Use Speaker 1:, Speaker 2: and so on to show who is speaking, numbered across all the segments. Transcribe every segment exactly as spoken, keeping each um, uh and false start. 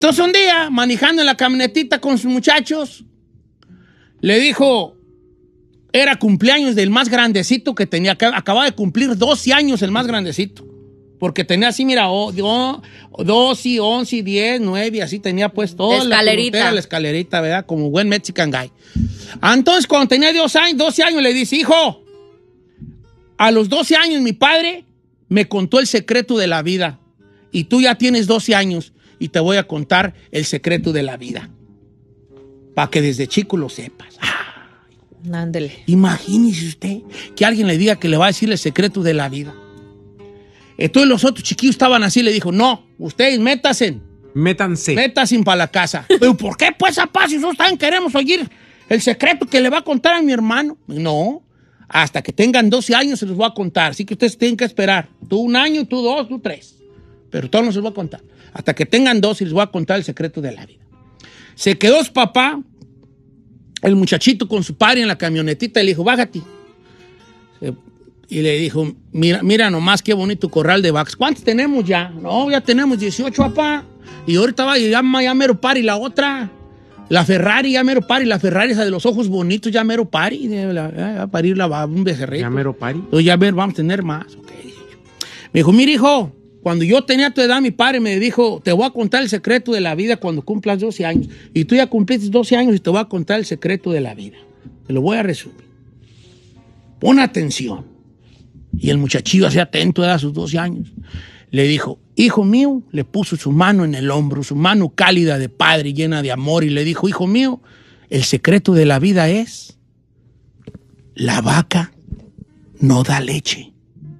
Speaker 1: Entonces un día, manejando en la camionetita con sus muchachos, le dijo, era cumpleaños del más grandecito que tenía, acababa de cumplir doce años el más grandecito. Porque tenía así, mira, oh, oh, doce, once, diez, nueve, así tenía pues toda la escalerita. La escalerita, ¿verdad? Como buen Mexican guy. Entonces, cuando tenía doce años, doce años, le dice, hijo, a los doce años mi padre me contó el secreto de la vida. Y tú ya tienes doce años y te voy a contar el secreto de la vida. Para que desde chico lo sepas. Ah,
Speaker 2: ándele.
Speaker 1: Imagínese usted que alguien le diga que le va a decir el secreto de la vida. Entonces los otros chiquillos estaban así, le dijo, no, ustedes métanse.
Speaker 3: Métanse.
Speaker 1: Métanse para la casa. Pero ¿por qué pues, papá, si nosotros también queremos oír el secreto que le va a contar a mi hermano? No, hasta que tengan doce años se los voy a contar. Así que ustedes tienen que esperar. Tú un año, tú dos, tú tres. Pero todos no se los voy a contar. Hasta que tengan doce les voy a contar el secreto de la vida. Se quedó su papá, el muchachito con su padre en la camionetita y le dijo, bájate. Se Y le dijo, mira, mira nomás qué bonito corral de vacas. ¿Cuántos tenemos ya? No, ya tenemos dieciocho, papá. Y ahorita va, ya, ya mero pari la otra. La Ferrari, ya mero pari. La Ferrari esa de los ojos bonitos, ya mero pari. Ya parir la, un becerrito.
Speaker 3: Ya mero pari.
Speaker 1: Entonces ya ver, vamos a tener más. Okay. Me dijo, mira, hijo, cuando yo tenía tu edad, mi padre me dijo, te voy a contar el secreto de la vida cuando cumplas doce años. Y tú ya cumpliste doce años y te voy a contar el secreto de la vida. Te lo voy a resumir. Pon atención. Y el muchachillo, así atento a sus doce años, le dijo, hijo mío, le puso su mano en el hombro, su mano cálida de padre, llena de amor, y le dijo, hijo mío, el secreto de la vida es, la vaca no da leche.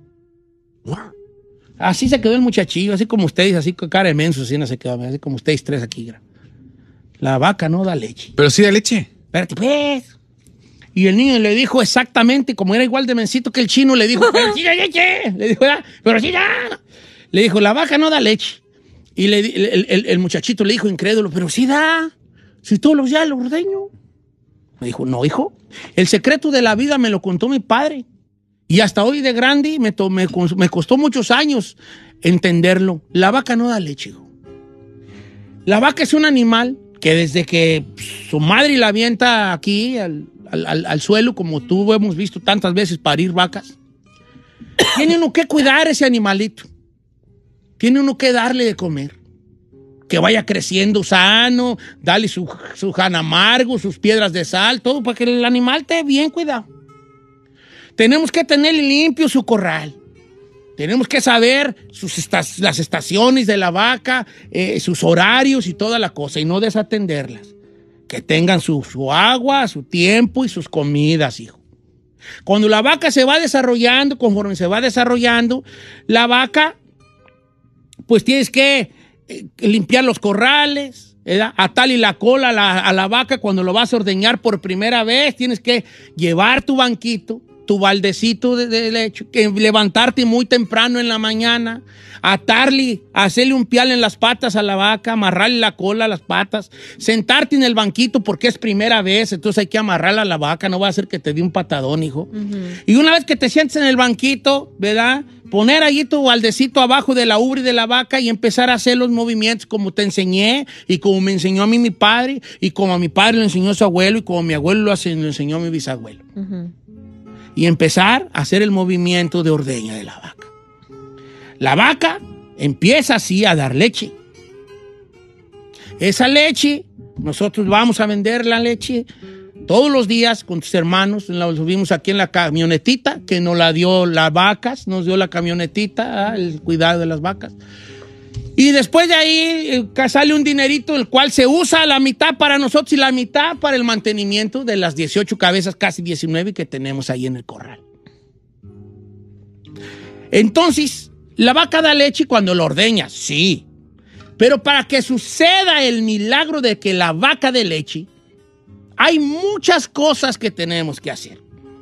Speaker 1: Así se quedó el muchachillo, así como ustedes, así con cara de menso, así no se quedó, así como ustedes tres aquí. La vaca no da leche.
Speaker 4: Pero sí da leche.
Speaker 1: Espérate, pues. Y el niño le dijo exactamente, como era igual de mencito que el chino, le dijo, pero sí da leche. Le dijo, pero sí da. Le dijo, la vaca no da leche. Y le, el, el, el muchachito le dijo incrédulo, pero sí da. Si todos los días lo ordeño. Me dijo, no, hijo. El secreto de la vida me lo contó mi padre. Y hasta hoy de grande me, to, me, me costó muchos años entenderlo. La vaca no da leche, hijo. La vaca es un animal que desde que su madre la avienta aquí al... Al, al, al suelo, como tú hemos visto tantas veces parir vacas, tiene uno que cuidar ese animalito. Tiene uno que darle de comer. Que vaya creciendo sano, darle su, su janamargo, sus piedras de sal, todo para que el animal esté bien cuidado. Tenemos que tener limpio su corral. Tenemos que saber sus estas, las estaciones de la vaca, eh, sus horarios y toda la cosa, y no desatenderlas. Que tengan su, su agua, su tiempo y sus comidas, hijo. Cuando la vaca se va desarrollando, conforme se va desarrollando, la vaca, pues tienes que eh, limpiar los corrales, ¿verdad? Atarle la cola a la, a la vaca cuando lo vas a ordeñar por primera vez. Tienes que llevar tu banquito, tu baldecito de, de leche, que levantarte muy temprano en la mañana, atarle, hacerle un pial en las patas a la vaca, amarrarle la cola a las patas, sentarte en el banquito porque es primera vez, entonces hay que amarrarla a la vaca, no va a hacer que te dé un patadón, hijo. Uh-huh. Y una vez que te sientes en el banquito, ¿verdad? Poner ahí tu baldecito abajo de la ubre de la vaca y empezar a hacer los movimientos como te enseñé y como me enseñó a mí mi padre y como a mi padre lo enseñó su abuelo y como mi abuelo lo, hace, lo enseñó a mi bisabuelo. Uh-huh. Y empezar a hacer el movimiento de ordeña de la vaca. La vaca empieza así a dar leche. Esa leche, nosotros vamos a vender la leche todos los días con tus hermanos. La subimos aquí en la camionetita que nos la dio las vacas, nos dio la camionetita, ¿eh? El cuidado de las vacas. Y después de ahí eh, sale un dinerito el cual se usa la mitad para nosotros y la mitad para el mantenimiento de las dieciocho cabezas, casi diecinueve que tenemos ahí en el corral. Entonces, la vaca da leche cuando la ordeñas, sí. Pero para que suceda el milagro de que la vaca dé leche, hay muchas cosas que tenemos que hacer.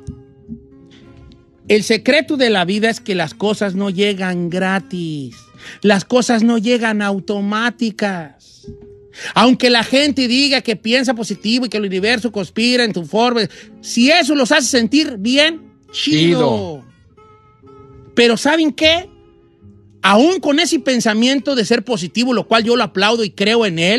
Speaker 1: El secreto de la vida es que las cosas no llegan gratis. Las cosas no llegan automáticas. Aunque la gente diga que piensa positivo y que el universo conspira en tu forma, si eso los hace sentir bien, chido. chido. Pero ¿saben qué? aún con ese pensamiento de ser positivo, lo cual yo lo aplaudo y creo en él,